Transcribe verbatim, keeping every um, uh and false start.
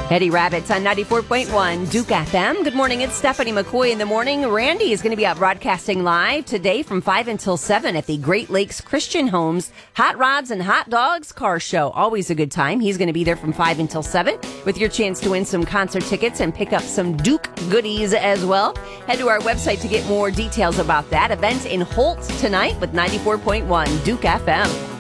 Eddie Rabbits on ninety-four point one Duke F M. Good morning, it's Stephanie McCoy in the morning. Randy is going to be out broadcasting live today from five until seven at the Great Lakes Christian Homes Hot Rods and Hot Dogs Car Show. Always a good time. He's going to be there from five until seven with your chance to win some concert tickets and pick up some Duke goodies as well. Head to our website to get more details about that event in Holt tonight with ninety-four point one Duke F M.